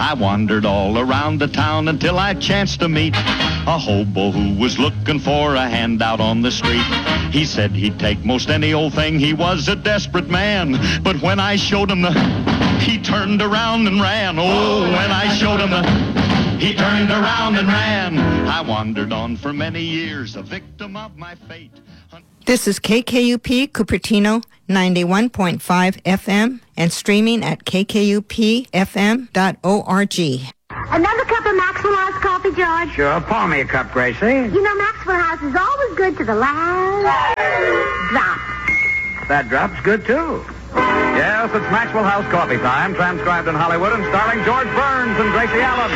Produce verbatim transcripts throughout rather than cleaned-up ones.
I wandered all around the town until I chanced to meet a hobo who was looking for a handout on the street. He said he'd take most any old thing. He was a desperate man. But when I showed him the... he turned around and ran. Oh, when I showed him the... he turned around and ran. I wandered on for many years, a victim of my fate. This is K K U P Cupertino, ninety-one point five F M, and streaming at k k u p f m dot org. Another cup of Maxwell House coffee, George? Sure, pour me a cup, Gracie. You know, Maxwell House is always good to the last drop. That drop's good, too. Yes, it's Maxwell House coffee time, transcribed in Hollywood and starring George Burns and Gracie Allen.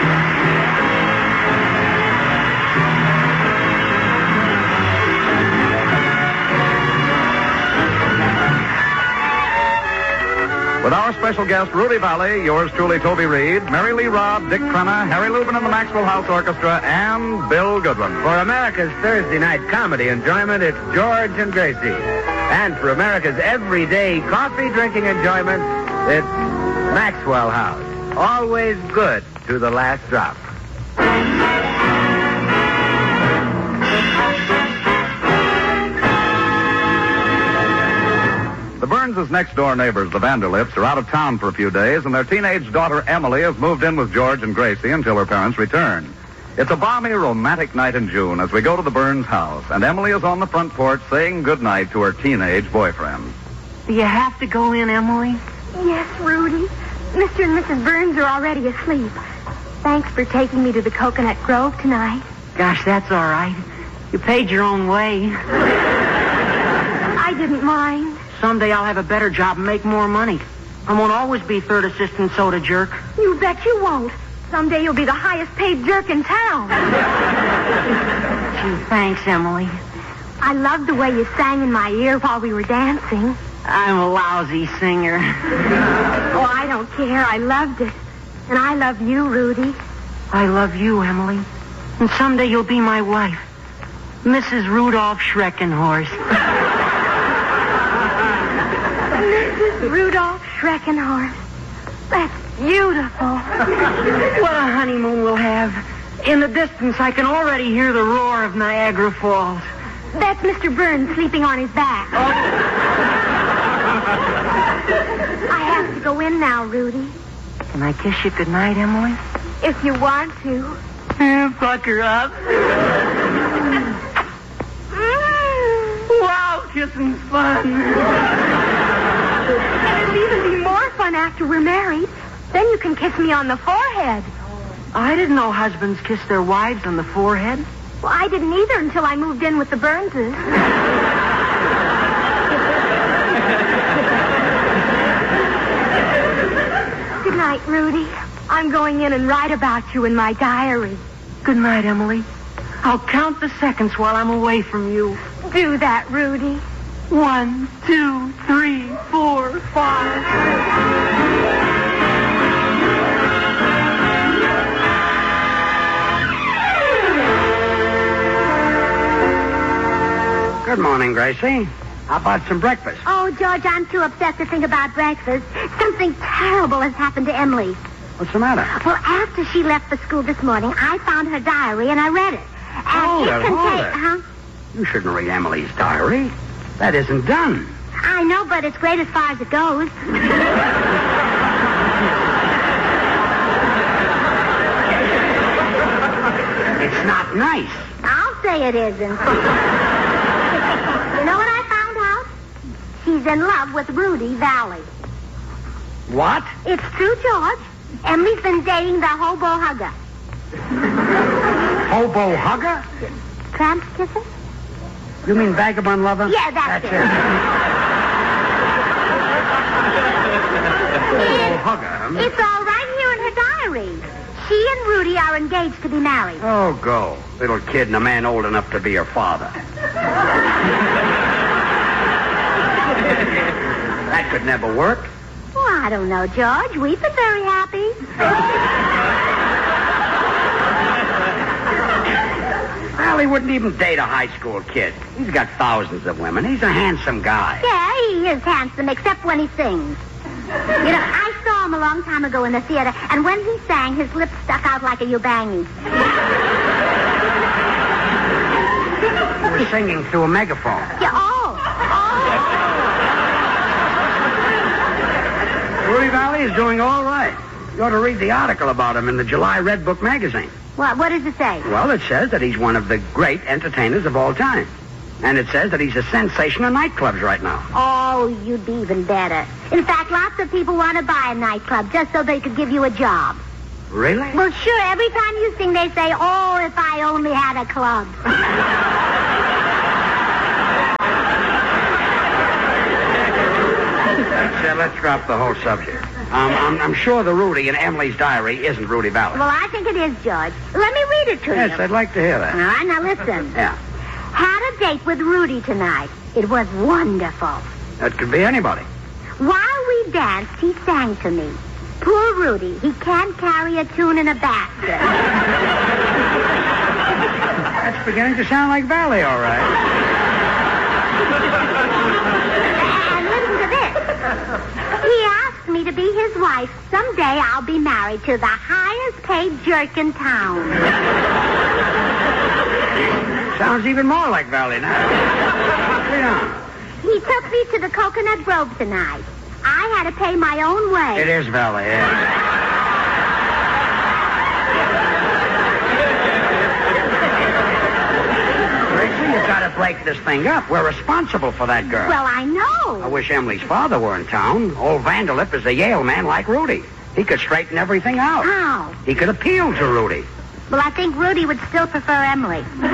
With our special guest, Rudy Valley, yours truly, Toby Reed, Mary Lee Robb, Dick Crenna, Harry Lubin and the Maxwell House Orchestra, and Bill Goodwin. For America's Thursday night comedy enjoyment, it's George and Gracie. And for America's everyday coffee-drinking enjoyment, it's Maxwell House. Always good to the last drop. The Burns' next-door neighbors, the Vanderlips, are out of town for a few days, and their teenage daughter, Emily, has moved in with George and Gracie until her parents return. It's a balmy, romantic night in June as we go to the Burns house, and Emily is on the front porch saying goodnight to her teenage boyfriend. Do you have to go in, Emily? Yes, Rudy. Mister and Missus Burns are already asleep. Thanks for taking me to the Coconut Grove tonight. Gosh, that's all right. You paid your own way. I didn't mind. Someday I'll have a better job and make more money. I won't always be third assistant soda jerk. You bet you won't. Someday you'll be the highest paid jerk in town. Gee, thanks, Emily. I loved the way you sang in my ear while we were dancing. I'm a lousy singer. Oh, I don't care. I loved it. And I love you, Rudy. I love you, Emily. And someday you'll be my wife, Missus Rudolph Schreckenhorst. Missus Rudolph Schreckenhorst. That's beautiful. What a honeymoon we'll have. In the distance, I can already hear the roar of Niagara Falls. That's Mister Burns sleeping on his back. Oh. I have to go in now, Rudy. Can I kiss you goodnight, Emily? If you want to. Eh, fuck her up. Wow, kissing's fun. And it'll even be more fun after we're married. Then you can kiss me on the forehead. I didn't know husbands kiss their wives on the forehead. Well, I didn't either until I moved in with the Burnses. Good night, Rudy. I'm going in and write about you in my diary. Good night, Emily. I'll count the seconds while I'm away from you. Do that, Rudy. One, two, three, four, five. Good morning, Gracie. How about some breakfast? Oh, George, I'm too upset to think about breakfast. Something terrible has happened to Emily. What's the matter? Well, after she left for school this morning, I found her diary and I read it. And Hold it it, hold contained... it. Huh? You shouldn't read Emily's diary. That isn't done. I know, but it's great as far as it goes. It's not nice. I'll say it isn't. You know what I found out? She's in love with Rudy Valley. What? It's true, George. Emily's been dating the hobo hugger. Hobo hugger? Tramp kisser? You mean vagabond lover? Yeah, that's, that's it. it. Hobo hugger? It's all right here in her diary. She and Rudy are engaged to be married. Oh, go. Little kid and a man old enough to be your father. That could never work. Well, I don't know, George. We've been very happy. Well, he wouldn't even date a high school kid. He's got thousands of women. He's a handsome guy. Yeah, he is handsome, except when he sings. You know, I saw him him a long time ago in the theater, and when he sang, his lips stuck out like a ubangi. He was singing through a megaphone. Yeah, oh, oh. Rudy Valley is doing all right. You ought to read the article about him in the July Red Book magazine. What, what does it say? Well, it says that he's one of the great entertainers of all time. And it says that he's a sensation in nightclubs right now. Oh, you'd be even better. In fact, lots of people want to buy a nightclub just so they could give you a job. Really? Well, sure, every time you sing, they say, oh, if I only had a club. let's, uh, let's drop the whole subject. Um, I'm, I'm sure the Rudy in Emily's diary isn't Rudy Valley. Well, I think it is, George. Let me read it to Yes, you. I'd like to hear that. All right, now listen. Yeah. Had a date with Rudy tonight. It was wonderful. That could be anybody. While we danced, he sang to me. Poor Rudy, he can't carry a tune in a basket. That's beginning to sound like Valley, all right. And listen to this. He asked me to be his wife. Someday I'll be married to the highest paid jerk in town. Sounds even more like Valley now. Sit down. He took me to the Coconut Grove tonight. I had to pay my own way. It is Valley, yeah. Gracie, you've got to break this thing up. We're responsible for that girl. Well, I know. I wish Emily's father were in town. Old Vanderlip is a Yale man like Rudy. He could straighten everything out. How? He could appeal to Rudy. Well, I think Rudy would still prefer Emily. Uh,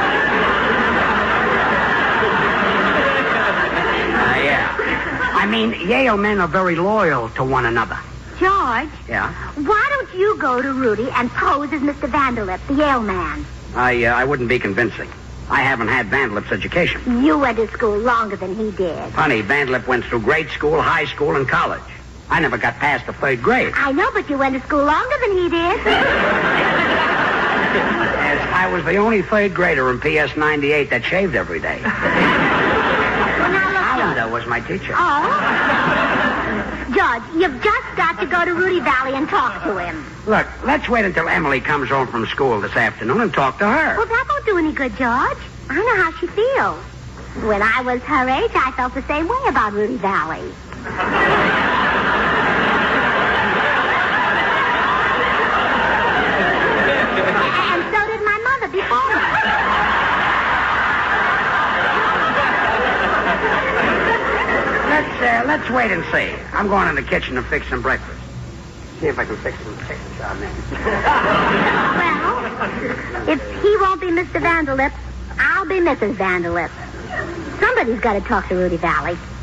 yeah. I mean, Yale men are very loyal to one another. George, Yeah? why don't you go to Rudy and pose as Mister Vanderlip, the Yale man? I, uh, I wouldn't be convincing. I haven't had Vanderlip's education. You went to school longer than he did. Funny, Vanderlip went through grade school, high school, and college. I never got past the third grade. I know, but you went to school longer than he did. As I was the only third grader in P S ninety-eight that shaved every day. Well, now look, Hollander George. was my teacher. Oh? George, you've just got to go to Rudy Valley and talk to him. Look, let's wait until Emily comes home from school this afternoon and talk to her. Well, that won't do any good, George. I know how she feels. When I was her age, I felt the same way about Rudy Valley. And so did my mother before her. Let's, uh, let's wait and see. I'm going in the kitchen to fix some breakfast. See if I can fix some chicken charmin. Well, if he won't be Mister Vanderlip, I'll be Missus Vanderlip. Somebody's got to talk to Rudy Valley.